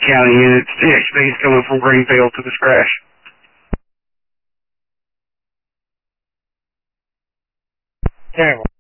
County units. TXB is coming from Greenfield to the crash. Terrible.